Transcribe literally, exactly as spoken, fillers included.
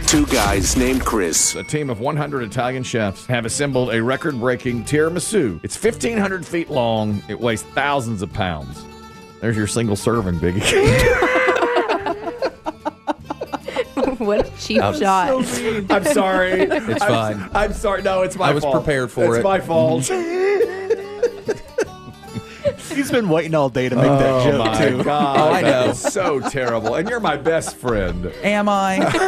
Two guys named Chris. A team of one hundred Italian chefs have assembled a record-breaking tiramisu. It's fifteen hundred feet long. It weighs thousands of pounds. There's your single serving, Biggie. What a cheap I'm shot. So I'm sorry. It's I'm, fine. I'm sorry. No, it's my I was fault. prepared for it's it. It's my fault. He's been waiting all day to make oh that joke, my too. God. Oh, I know. That is so terrible. And you're my best friend. Am I?